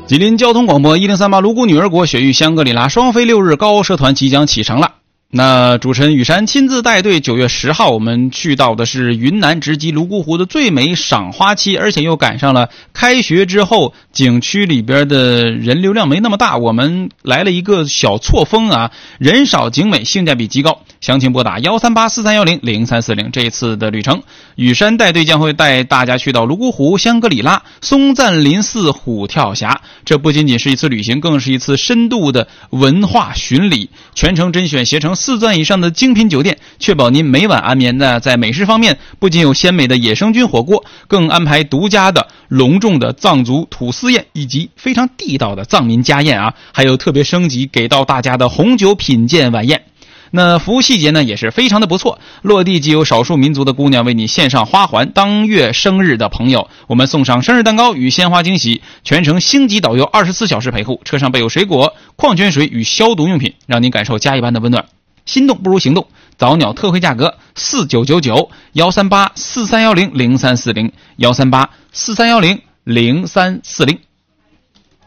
吉林交通广播1038泸沽女儿国雪域香格里拉双飞6日高奢团即将启程了。那主持人雨山亲自带队，9月10号我们去到的是云南直击泸沽湖的最美赏花期，而且又赶上了开学之后景区里边的人流量没那么大，我们来了一个小错峰啊，人少景美，性价比极高。详情拨打13843100340。这一次的旅程，雨山带队将会带大家去到泸沽湖、香格里拉、松赞林寺、虎跳峡。这不仅仅是一次旅行，更是一次深度的文化巡礼，全程甄选携程4钻以上的精品酒店，确保您每晚安眠的。在美食方面，不仅有鲜美的野生菌火锅，更安排独家的隆重的藏族土司宴，以及非常地道的藏民家宴啊，还有特别升级给到大家的红酒品鉴晚宴。那服务细节呢也是非常的不错，落地即有少数民族的姑娘为你献上花环，当月生日的朋友我们送上生日蛋糕与鲜花惊喜，全程星级导游24小时陪护，车上备有水果、矿泉水与消毒用品，让您感受家一般的温暖。心动不如行动，早鸟特惠价格4999 13843100340 13843100340。